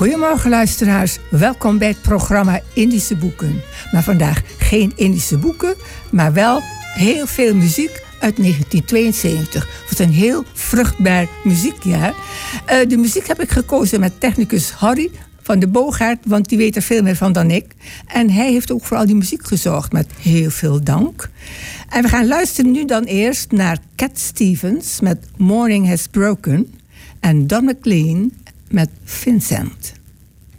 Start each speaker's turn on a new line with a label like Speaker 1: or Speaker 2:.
Speaker 1: Goedemorgen luisteraars, welkom bij het programma Indische Boeken. Maar vandaag geen Indische boeken, maar wel heel veel muziek uit 1972. Het was een heel vruchtbaar muziekjaar. De muziek heb ik gekozen met technicus Harry van de Boogaard, want die weet er veel meer van dan ik. En hij heeft ook voor al die muziek gezorgd, met heel veel dank. En we gaan luisteren nu dan eerst naar Cat Stevens met Morning Has Broken en Don McLean met Vincent.